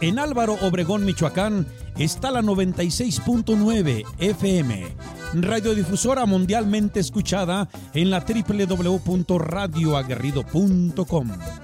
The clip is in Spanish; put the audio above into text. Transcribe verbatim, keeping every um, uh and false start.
En Álvaro Obregón, Michoacán, está la noventa y seis punto nueve F M, radiodifusora mundialmente escuchada en la doble u doble u doble u punto radio aguerrido punto com.